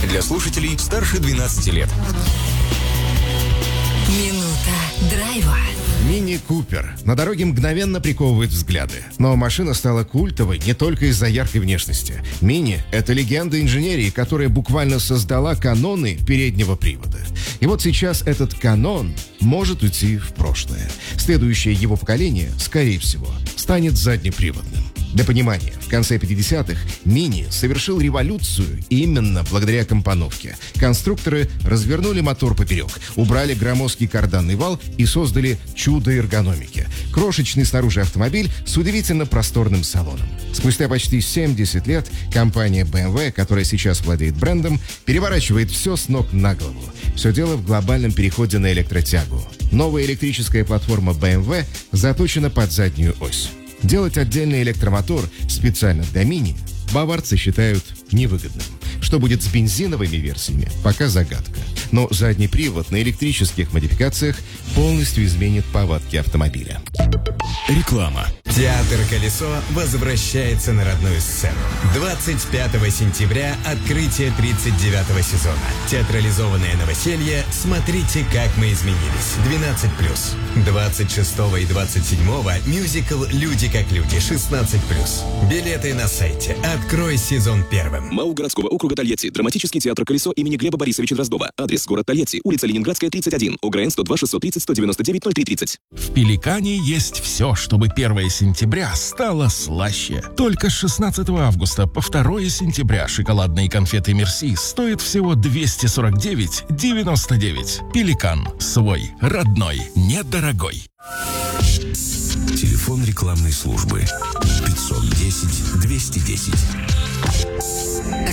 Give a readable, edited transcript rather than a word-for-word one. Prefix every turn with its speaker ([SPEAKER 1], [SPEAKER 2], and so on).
[SPEAKER 1] Для слушателей старше 12 лет.
[SPEAKER 2] Минута драйва.
[SPEAKER 3] Мини Купер на дороге мгновенно приковывает взгляды. Но машина стала культовой не только из-за яркой внешности. Мини — это легенда инженерии, которая буквально создала каноны переднего привода. И вот сейчас этот канон может уйти в прошлое. Следующее его поколение, скорее всего, станет заднеприводным. Для понимания, в конце 50-х Мини совершил революцию именно благодаря компоновке. Конструкторы развернули мотор поперек, убрали громоздкий карданный вал и создали чудо эргономики. Крошечный снаружи автомобиль с удивительно просторным салоном. Спустя почти 70 лет компания BMW, которая сейчас владеет брендом, переворачивает все с ног на голову. Все дело в глобальном переходе на электротягу. Новая электрическая платформа BMW заточена под заднюю ось. Делать отдельный электромотор специально для Мини баварцы считают невыгодным. Что будет с бензиновыми версиями, пока загадка. Но задний привод на электрических модификациях полностью изменит повадки автомобиля.
[SPEAKER 1] Реклама.
[SPEAKER 4] Театр «Колесо» возвращается на родную сцену. 25 сентября открытие 39-го сезона. Театрализованное новоселье «Смотрите, как мы изменились» 12+. 26 и 27 мюзикл «Люди как люди» 16+. Билеты на сайте. Открой сезон первым.
[SPEAKER 5] МАУ городского округа Тольятти. Драматический театр «Колесо» имени Глеба Борисовича Дроздова. Адрес: город Тольятти, улица Ленинградская, 31, ОГРН 102 630 199 0330.
[SPEAKER 6] В «Пеликане» есть все, чтобы 1 сентября стало слаще. Только с 16 августа по 2 сентября шоколадные конфеты «Мерси» стоят всего 249,99. «Пеликан» — свой, родной, недорогой.
[SPEAKER 7] Телефон рекламной службы 510 210.